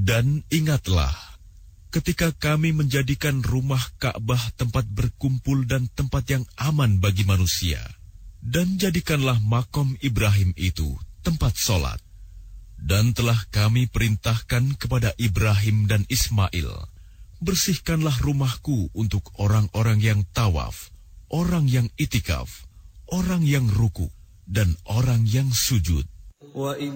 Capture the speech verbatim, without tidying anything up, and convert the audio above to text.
Dan ingatlah, ketika kami menjadikan rumah Ka'bah tempat berkumpul dan tempat yang aman bagi manusia, dan jadikanlah makom Ibrahim itu tempat solat. Dan telah kami perintahkan kepada Ibrahim dan Ismail, bersihkanlah rumahku untuk orang-orang yang tawaf, orang yang itikaf, orang yang ruku, dan orang yang sujud.